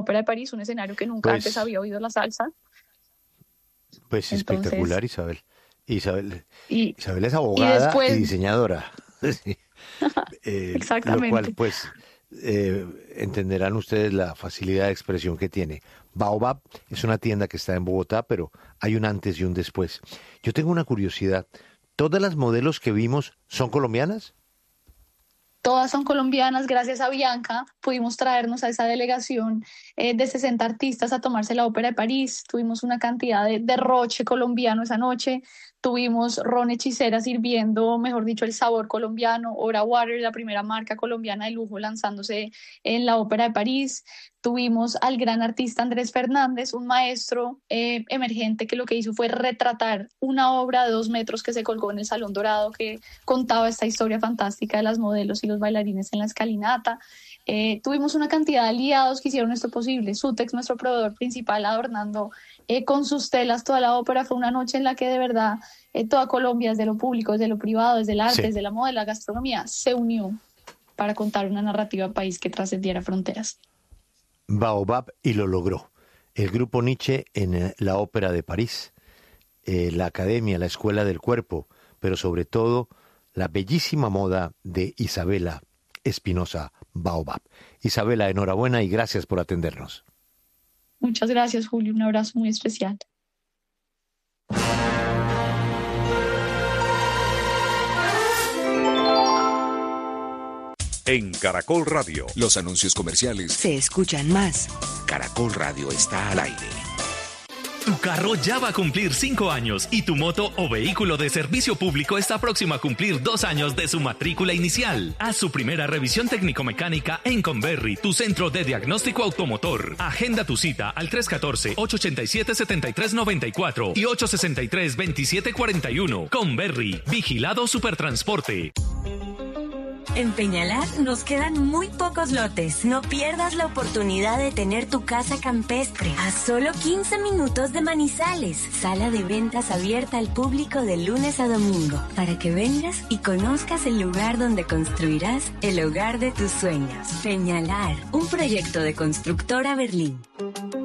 Ópera de París, un escenario que nunca antes había oído la salsa. Pues Entonces, espectacular, Isabel. Isabel y es abogada después, y diseñadora. Sí. Lo cual, exactamente. pues, entenderán ustedes la facilidad de expresión que tiene. Baobab es una tienda que está en Bogotá, pero hay un antes y un después. Yo tengo una curiosidad. ¿Todas las modelos que vimos son colombianas? Todas son colombianas, gracias a Bianca pudimos traernos a esa delegación de 60 artistas a tomarse la Ópera de París. Tuvimos una cantidad de derroche colombiano esa noche. Tuvimos ron hechicera sirviendo, mejor dicho, el sabor colombiano. Ora Water, la primera marca colombiana de lujo lanzándose en la Ópera de París. Tuvimos al gran artista Andrés Fernández, un maestro emergente que lo que hizo fue retratar una obra de 2 metros que se colgó en el Salón Dorado, que contaba esta historia fantástica de las modelos y los bailarines en la escalinata. Tuvimos una cantidad de aliados que hicieron esto posible. Sutex, nuestro proveedor principal, adornando con sus telas toda la ópera. Fue una noche en la que de verdad toda Colombia, desde lo público, desde lo privado, desde el arte, Sí. desde la moda, de la gastronomía, se unió para contar una narrativa país que trascendiera fronteras. Baobab y lo logró. El grupo Nietzsche en la Ópera de París, la Academia, la Escuela del Cuerpo, pero sobre todo la bellísima moda de Isabela Espinosa Baobab. Isabela, enhorabuena y gracias por atendernos. Muchas gracias, Julio. Un abrazo muy especial. En Caracol Radio, Los anuncios comerciales se escuchan más. Caracol Radio está al aire. Tu carro ya va a cumplir 5 años y tu moto o vehículo de servicio público está próximo a cumplir 2 años de su matrícula inicial. Haz su primera revisión técnico-mecánica en Converri, tu centro de diagnóstico automotor. Agenda tu cita al 314-887-7394 y 863-2741. Converri, Vigilado Supertransporte. En Peñalar nos quedan muy pocos lotes. No pierdas la oportunidad de tener tu casa campestre a solo 15 minutos de Manizales. Sala de ventas abierta al público de lunes a domingo para que vengas y conozcas el lugar donde construirás el hogar de tus sueños. Peñalar, un proyecto de Constructora Berlín.